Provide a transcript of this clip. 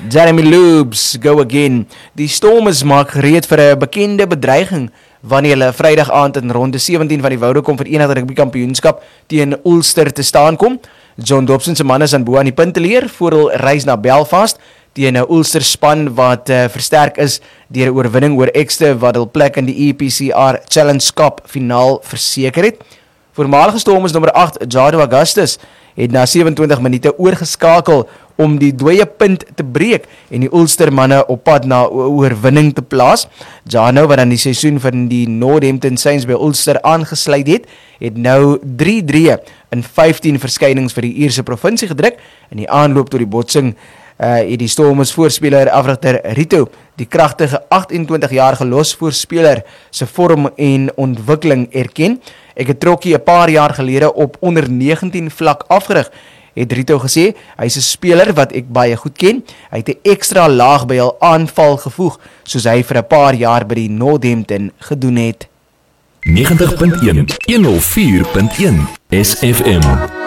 Jeremy Loobs, go again. Die Stormers maak gereed vir 'n bekende bedreiging wanneer hulle Vrydag aand in ronde 17 van die Vodacom Verenigde Rugby Kampioenskap teen Ulster te staan kom. John Dobson se manne is aan bo aan die punt te leer voor hulle reis na Belfast teen 'n Ulster span wat versterk is deur 'n oorwinning oor Exeter wat hul plek in die EPCR Challenge Cup finaal verseker het. Voormalige Stormers nommer 8, Jado Augustus, het na 27 minute oorgeskakel om die dooie punt te breek en die Ulster manne op pad na oorwinning te plaas. Jano, wat aan die seisoen van die Northampton Saints by Ulster aangesluit het nou 3-3 in 15 verskynings vir die Ierse provinsie gedruk. In die aanloop tot die botsing het die Stormers voorspeler afrigter Rito die kragtige 28-jarige losvoorspeler se vorm en ontwikkeling erken. Ek het Trokkie 'n paar jaar gelede op onder 19 vlak afgerig, het Rito gesê. Hy is 'n speler wat ek baie goed ken. Hy het 'n ekstra laag by hul aanval gevoeg, soos hy vir 'n paar jaar by die Northampton gedoen het. 90.1 104.1 SFM